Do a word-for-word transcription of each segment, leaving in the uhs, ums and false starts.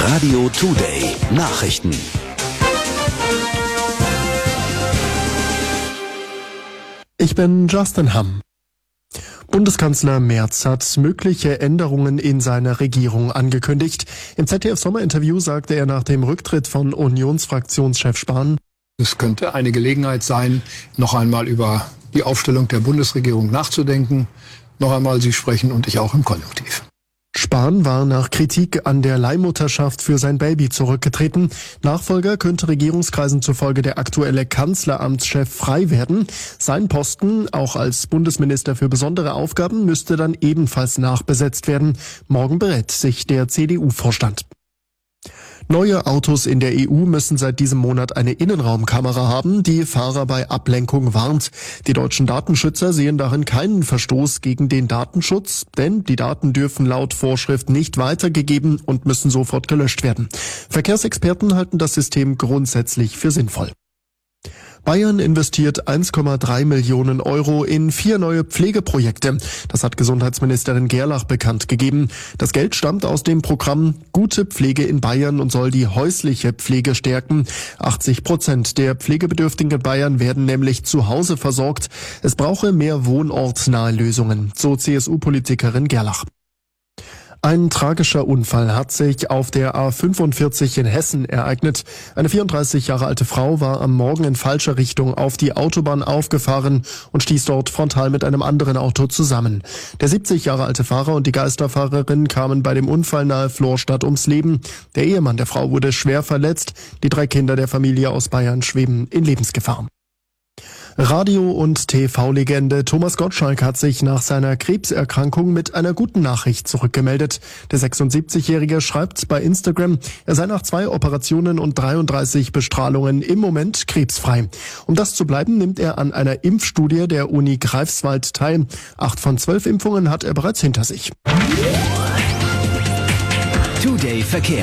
Radio Today Nachrichten. Ich bin Justin Hamm. Bundeskanzler Merz hat mögliche Änderungen in seiner Regierung angekündigt. Im Z D F-Sommerinterview sagte er nach dem Rücktritt von Unionsfraktionschef Spahn: Es könnte eine Gelegenheit sein, noch einmal über die Aufstellung der Bundesregierung nachzudenken. Noch einmal Sie sprechen und ich auch im Konjunktiv. Spahn war nach Kritik an der Leihmutterschaft für sein Baby zurückgetreten. Nachfolger könnte Regierungskreisen zufolge der aktuelle Kanzleramtschef frei werden. Sein Posten, auch als Bundesminister für besondere Aufgaben, müsste dann ebenfalls nachbesetzt werden. Morgen berät sich der C D U-Vorstand. Neue Autos in der E U müssen seit diesem Monat eine Innenraumkamera haben, die Fahrer bei Ablenkung warnt. Die deutschen Datenschützer sehen darin keinen Verstoß gegen den Datenschutz, denn die Daten dürfen laut Vorschrift nicht weitergegeben und müssen sofort gelöscht werden. Verkehrsexperten halten das System grundsätzlich für sinnvoll. Bayern investiert eins Komma drei Millionen Euro in vier neue Pflegeprojekte. Das hat Gesundheitsministerin Gerlach bekannt gegeben. Das Geld stammt aus dem Programm Gute Pflege in Bayern und soll die häusliche Pflege stärken. achtzig Prozent der Pflegebedürftigen in Bayern werden nämlich zu Hause versorgt. Es brauche mehr wohnortnahe Lösungen, so C S U-Politikerin Gerlach. Ein tragischer Unfall hat sich auf der A fünfundvierzig in Hessen ereignet. Eine vierunddreißig Jahre alte Frau war am Morgen in falscher Richtung auf die Autobahn aufgefahren und stieß dort frontal mit einem anderen Auto zusammen. Der siebzig Jahre alte Fahrer und die Geisterfahrerin kamen bei dem Unfall nahe Florstadt ums Leben. Der Ehemann der Frau wurde schwer verletzt. Die drei Kinder der Familie aus Bayern schweben in Lebensgefahr. Radio- und T V-Legende Thomas Gottschalk hat sich nach seiner Krebserkrankung mit einer guten Nachricht zurückgemeldet. Der sechsundsiebzigjährige schreibt bei Instagram, er sei nach zwei Operationen und dreiunddreißig Bestrahlungen im Moment krebsfrei. Um das zu bleiben, nimmt er an einer Impfstudie der Uni Greifswald teil. Acht von zwölf Impfungen hat er bereits hinter sich. Today Verkehr.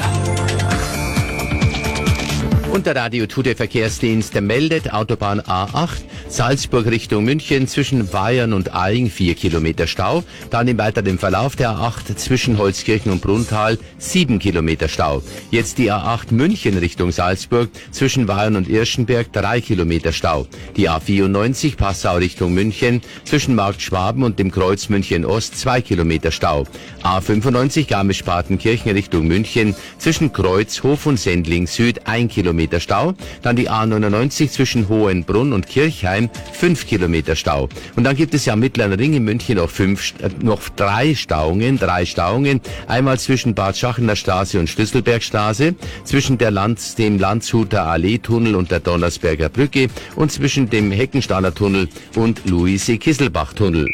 Und der Radio Today Verkehrsdienst meldet Autobahn A acht, Salzburg Richtung München zwischen Bayern und Aing vier Kilometer Stau. Dann im weiteren Verlauf der A acht zwischen Holzkirchen und Brunnthal sieben Kilometer Stau. Jetzt die A acht München Richtung Salzburg zwischen Bayern und Irschenberg drei Kilometer Stau. Die A vierundneunzig Passau Richtung München zwischen Markt Schwaben und dem Kreuz München Ost zwei Kilometer Stau. A fünfundneunzig Garmisch-Partenkirchen Richtung München zwischen Kreuz, Hof und Sendling Süd ein Kilometer Stau. Dann die A neunundneunzig zwischen Hohenbrunn und Kirchheim fünf Kilometer Stau. Und dann gibt es ja am Mittleren Ring in München noch fünf, äh, noch drei Stauungen, drei Stauungen. Einmal zwischen Bad Schachener Straße und Schlüsselbergstraße, zwischen der Lands, dem Landshuter Allee-Tunnel und der Donnersberger Brücke und zwischen dem Heckensteiner Tunnel und Luise-Kisselbach-Tunnel.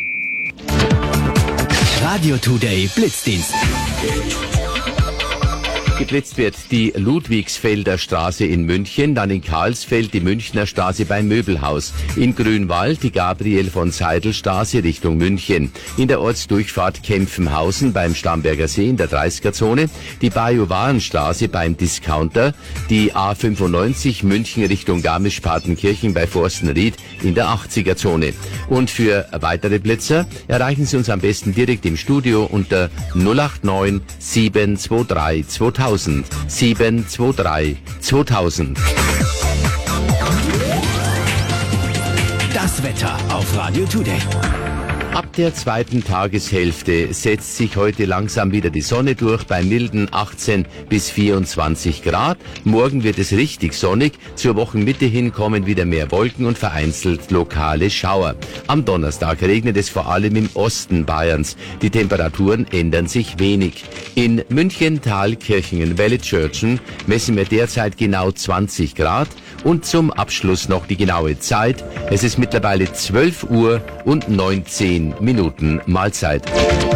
Radio Today Blitzdienst. Geblitzt wird die Ludwigsfelder Straße in München, dann in Karlsfeld die Münchner Straße beim Möbelhaus, in Grünwald die Gabriel von Seidel Straße Richtung München, in der Ortsdurchfahrt Kempfenhausen beim Stamberger See in der dreißiger-Zone, die Bajuwarenstraße beim Discounter, die A fünfundneunzig München Richtung Garmisch-Partenkirchen bei Forstenried in der achtziger-Zone. Und für weitere Blitzer erreichen Sie uns am besten direkt im Studio unter null acht neun sieben zwei drei zweitausend. sieben zwei drei zweitausend. Das Wetter auf Radio Today. Ab der zweiten Tageshälfte setzt sich heute langsam wieder die Sonne durch bei milden achtzehn bis vierundzwanzig Grad. Morgen wird es richtig sonnig. Zur Wochenmitte hin kommen wieder mehr Wolken und vereinzelt lokale Schauer. Am Donnerstag regnet es vor allem im Osten Bayerns. Die Temperaturen ändern sich wenig. In München, Thalkirchen, Wellitschörchen messen wir derzeit genau zwanzig Grad. Und zum Abschluss noch die genaue Zeit. Es ist mittlerweile zwölf Uhr und neunzehn Minuten Mahlzeit.